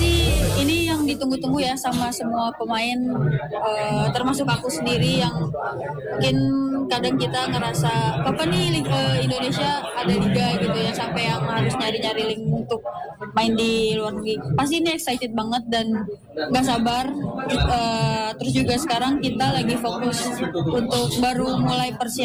Pasti ini yang ditunggu-tunggu ya sama semua pemain, termasuk aku sendiri yang mungkin kadang kita ngerasa kapan nih Indonesia ada liga gitu ya sampai yang harus nyari-nyari link untuk main di luar negeri. Pasti ini excited banget dan nggak sabar. Terus juga sekarang kita lagi fokus untuk baru mulai persiapan